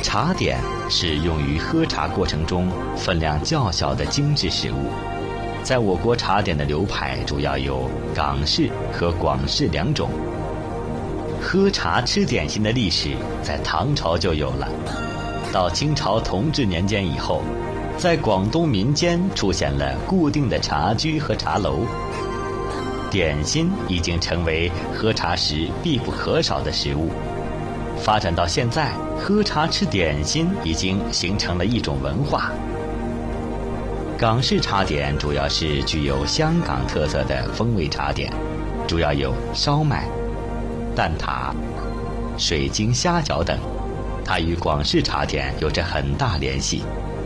茶点是用于喝茶过程中分量较小的精致食物。在我国茶点的流派主要有港式和广式两种。喝茶吃点心的历史在唐朝就有了，到清朝同治年间以后，在广东民间出现了固定的茶居和茶楼，点心已经成为喝茶时必不可少的食物。发展到现在，喝茶吃点心已经形成了一种文化。港式茶点主要是具有香港特色的风味茶点，主要有烧麦、蛋挞、水晶虾饺等，它与广式茶点有着很大联系。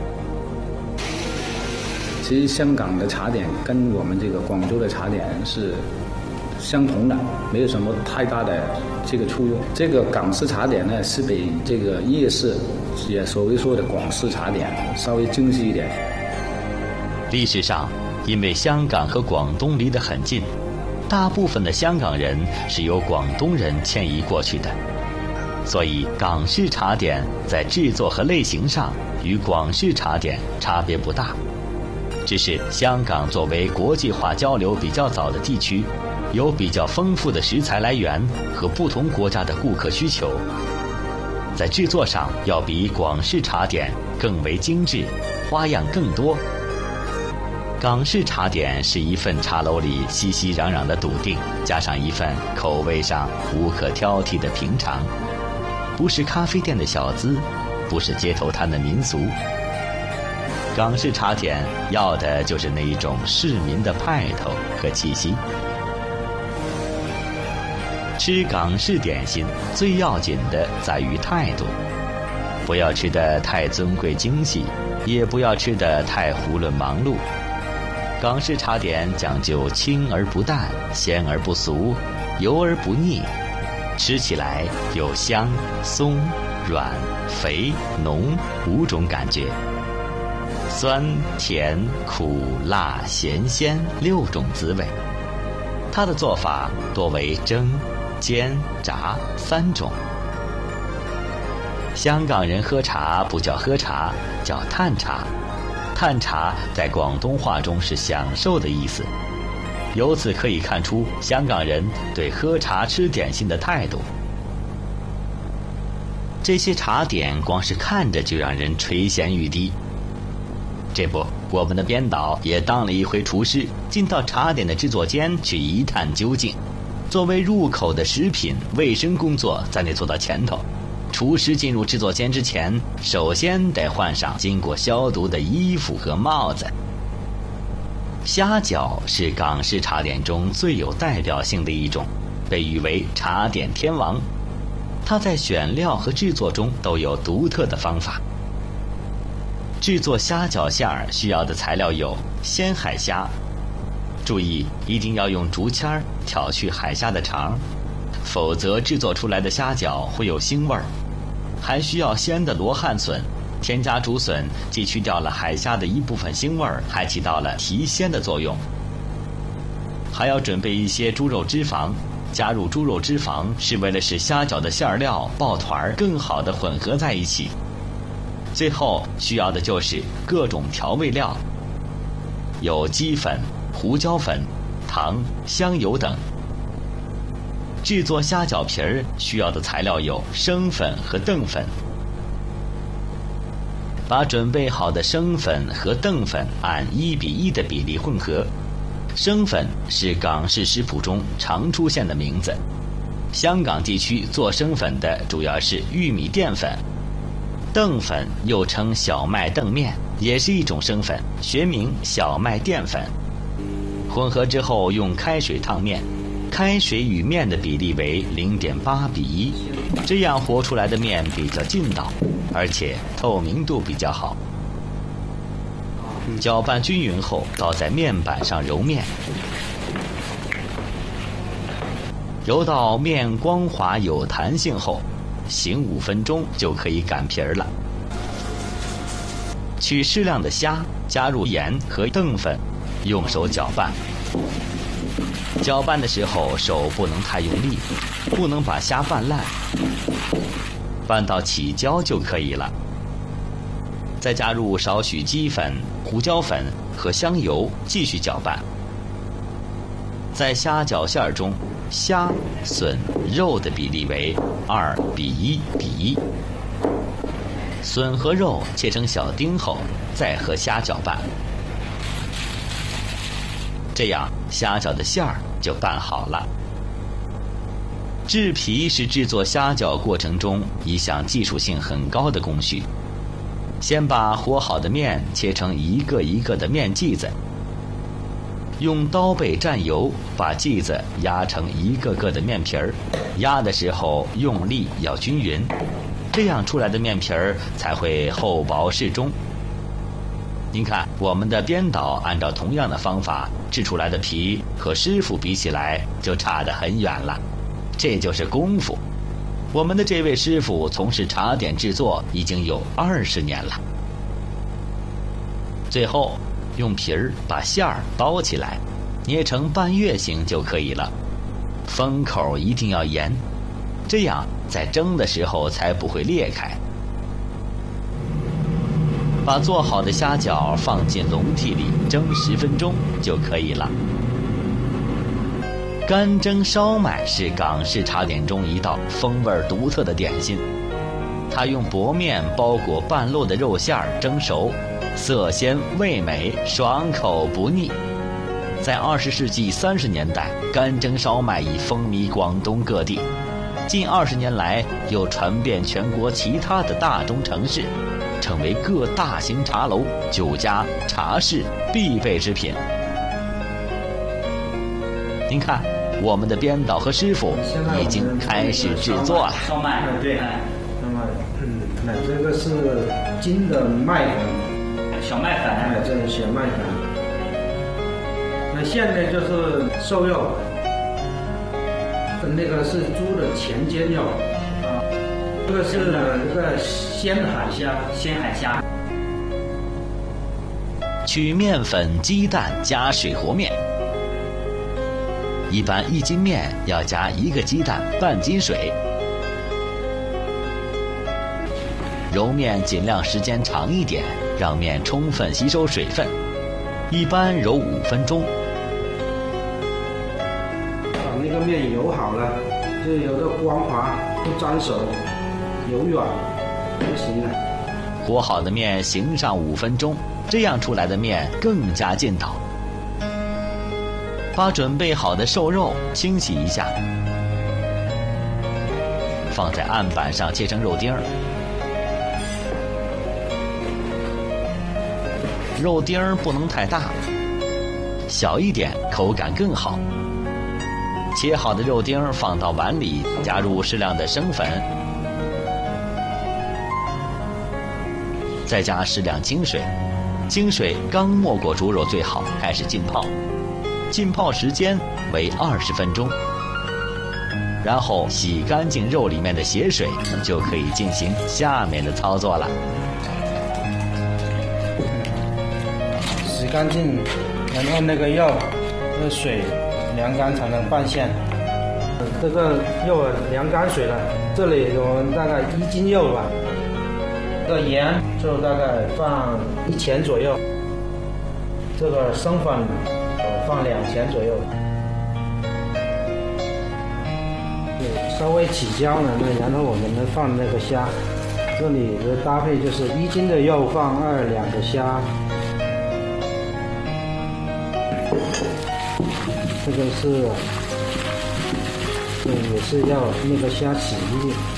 其实香港的茶点跟我们这个广州的茶点是相同的，没有什么太大的这个出入。这个港式茶点呢，是比这个夜市也所谓说的广式茶点稍微精细一点。 历史上，因为香港和广东离得很近，大部分的香港人是由广东人迁移过去的，所以港式茶点在制作和类型上与广式茶点差别不大。只是香港作为国际化交流比较早的地区，有比较丰富的食材来源和不同国家的顾客需求，在制作上要比广式茶点更为精致，花样更多。港式茶点是一份茶楼里熙熙攘攘的笃定，加上一份口味上无可挑剔的平常，不是咖啡店的小资，不是街头摊的民俗。港式茶点要的就是那一种市民的派头和气息。吃港式点心最要紧的在于态度，不要吃得太尊贵精细，也不要吃得太囫囵忙碌。港式茶点讲究清而不淡，鲜而不俗，油而不腻，吃起来有香、松、软、肥、浓5种感觉，酸、甜、苦、辣、咸、鲜6种滋味。它的做法多为蒸、煎、炸3种。香港人喝茶不叫喝茶，叫叹茶。叹茶在广东话中是享受的意思，由此可以看出香港人对喝茶吃点心的态度。这些茶点光是看着就让人垂涎欲滴。这不，我们的编导也当了一回厨师，进到茶点的制作间去一探究竟。作为入口的食品，卫生工作咱得做到前头。厨师进入制作间之前，首先得换上经过消毒的衣服和帽子。虾饺是港式茶点中最有代表性的一种，被誉为茶点天王。它在选料和制作中都有独特的方法。制作虾饺馅儿需要的材料有鲜海虾，注意一定要用竹签挑去海虾的肠，否则制作出来的虾饺会有腥味儿。还需要鲜的罗汉笋，添加竹笋既去掉了海虾的一部分腥味儿，还起到了提鲜的作用。还要准备一些猪肉脂肪，加入猪肉脂肪是为了使虾饺的馅料抱团更好地混合在一起。最后需要的就是各种调味料，有鸡粉、胡椒粉、糖、香油等。制作虾饺皮儿需要的材料有生粉和淀粉。把准备好的生粉和淀粉按1:1的比例混合。生粉是港式食谱中常出现的名字。香港地区做生粉的主要是玉米淀粉。淀粉又称小麦澄面，也是一种生粉，学名小麦淀粉。混合之后用开水烫面，开水与面的比例为0.8:1，这样和出来的面比较劲道，而且透明度比较好。搅拌均匀后，倒在面板上揉面，揉到面光滑有弹性后，醒5分钟就可以擀皮儿了。取适量的虾，加入盐和淀粉，用手搅拌。搅拌的时候手不能太用力，不能把虾拌烂。 拌到起焦就可以了。再加入少许鸡粉、胡椒粉和香油，继续搅拌。在虾饺馅中，虾、笋、肉的比例为2:1:1。笋和肉切成小丁后，再和虾搅拌。这样虾饺的馅儿就拌好了。制皮是制作虾饺过程中一项技术性很高的工序。先把和好的面切成一个一个的面剂子，用刀背蘸油，把剂子压成一个个的面皮儿。压的时候用力要均匀，这样出来的面皮儿才会厚薄适中。您看，我们的编导按照同样的方法制出来的皮，和师傅比起来就差得很远了。这就是功夫。我们的这位师傅从事茶点制作已经有20年了。最后用皮儿把馅儿包起来，捏成半月形就可以了。封口一定要严，这样在蒸的时候才不会裂开。把做好的虾饺放进笼屉里蒸10分钟就可以了。干蒸烧麦是港式茶点中一道风味独特的点心，它用薄面包裹半漏的肉馅儿蒸熟，色鲜味美，爽口不腻。在20世纪30年代，干蒸烧麦已风靡广东各地，近20年来又传遍全国其他的大中城市，成为各大型茶楼、酒家、茶室必备之品。您看，我们的编导和师傅已经开始制作了。 烧麦，对， 那么，那这个是精的麦粉， 小麦粉， 这是小麦粉。那现在就是瘦肉，那个是猪的前肩肉，这个是这个鲜海虾。 取面粉、鸡蛋加水和面。一般1斤面要加1个鸡蛋、半斤水。揉面尽量时间长一点，让面充分吸收水分。一般揉5分钟。 把那个面揉好了，就有个光滑，不粘手，柔软就行了。 和好的面醒上5分钟，这样出来的面更加劲道。把准备好的瘦肉清洗一下，放在案板上切成肉丁儿。肉丁儿不能太大，小一点口感更好。切好的肉丁儿放到碗里，加入适量的生粉，再加适量清水。清水刚没过猪肉最好，开始浸泡。浸泡时间为20分钟，然后洗干净肉里面的血水，就可以进行下面的操作了。 洗干净，然后那个肉，那水凉干才能拌馅。这个肉凉干水了，这里我们大概1斤肉吧。这个盐就大概放1钱左右，这个生粉放2钱左右。稍微起焦了，那然后我们放那个虾。这里的搭配就是1斤的肉放2个虾。这个是，也是要那个虾洗一点。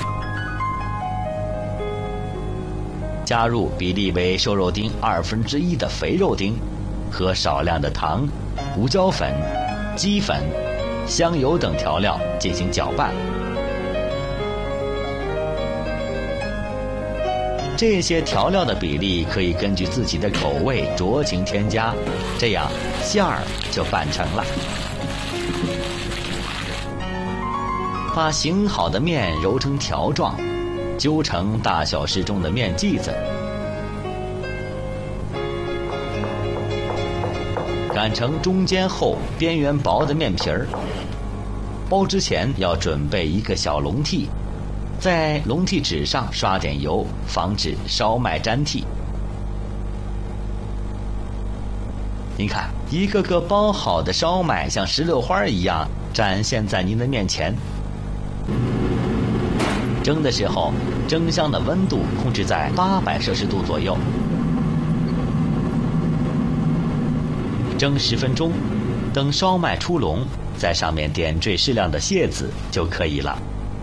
加入比例为瘦肉丁1/2的肥肉丁，和少量的糖、胡椒粉、鸡粉、香油等调料进行搅拌。这些调料的比例可以根据自己的口味酌情添加，这样馅儿就拌成了。把醒好的面揉成条状，揪成大小适中的面剂子，擀成中间厚、边缘薄的面皮儿。包之前要准备一个小笼屉， 在笼屉纸上刷点油，防止烧麦粘屉。您看，一个个包好的烧麦像石榴花一样展现在您的面前。蒸的时候，蒸箱的温度控制在800摄氏度左右，蒸10分钟，等烧麦出笼，在上面点缀适量的蟹籽就可以了。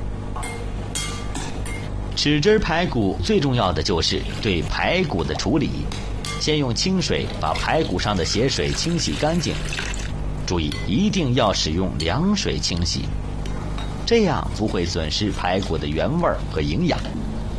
豉汁排骨最重要的就是对排骨的处理，先用清水把排骨上的血水清洗干净，注意一定要使用凉水清洗，这样不会损失排骨的原味和营养。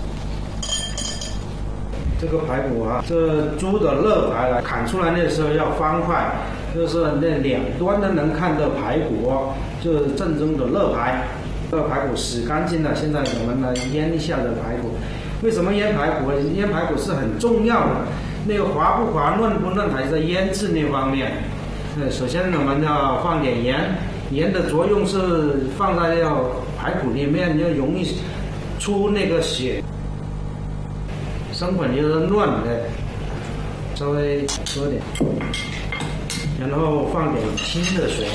这个排骨啊，这猪的肋排砍出来那时候要方块，就是那两端都能看到排骨哦，就是正宗的肋排。这个排骨洗干净了，现在我们来腌一下这排骨。为什么腌排骨？腌排骨是很重要的，那个滑不滑、嫩不嫩，还是在腌制那方面。首先我们要放点盐，盐的作用是放在要排骨里面，就容易出那个血。生粉就是嫩的，稍微多点，然后放点清的水。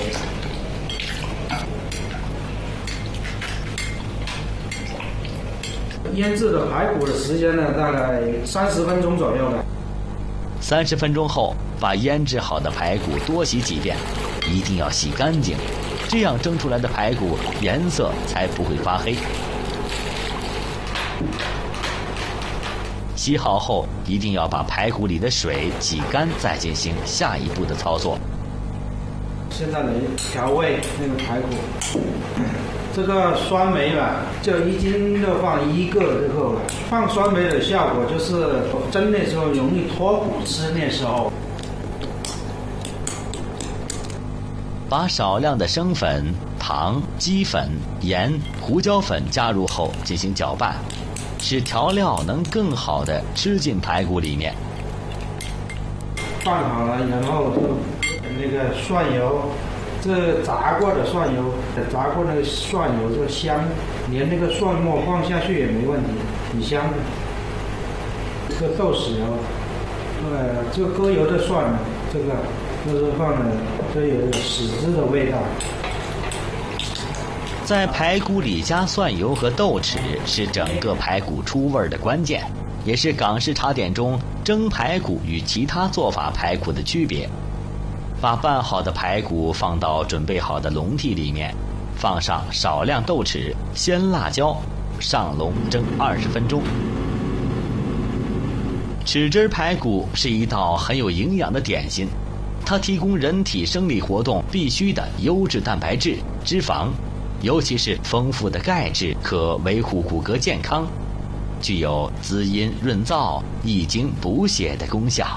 腌制的排骨的时间呢，大概30分钟左右的。 30分钟后，把腌制好的排骨多洗几遍，一定要洗干净，这样蒸出来的排骨颜色才不会发黑。洗好后，一定要把排骨里的水洗干，再进行下一步的操作。 现在来调味那个排骨，这个酸梅吧，就1斤就放1个就够了。放酸梅的效果就是蒸的时候容易脱骨吃，那时候。 把少量的生粉、糖、鸡粉、盐、胡椒粉加入后进行搅拌，使调料能更好地吃进排骨里面。 拌好了，然后就那个蒜油，这炸过的蒜油，炸过那个蒜油就香，连那个蒜末放下去也没问题，挺香的。这个豆豉油，这个搁油的蒜，这个就是放的，这有豉汁的味道。 在排骨里加蒜油和豆豉是整个排骨出味的关键，也是港式茶点中蒸排骨与其他做法排骨的区别。把拌好的排骨放到准备好的笼屉里面，放上少量豆豉、鲜辣椒，上笼蒸20分钟。豉汁排骨是一道很有营养的点心，它提供人体生理活动必需的优质蛋白质、脂肪，尤其是丰富的钙质，可维护骨骼健康，具有滋阴润燥、益精补血的功效。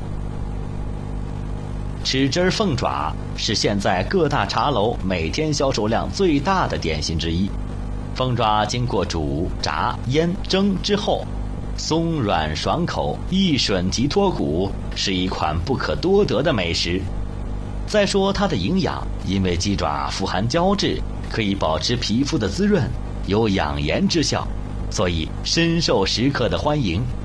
豉汁凤爪是现在各大茶楼每天销售量最大的点心之一。凤爪经过煮、炸、腌、蒸之后，松软爽口，一吮即脱骨，是一款不可多得的美食。再说它的营养，因为鸡爪富含胶质，可以保持皮肤的滋润，有养颜之效，所以深受食客的欢迎。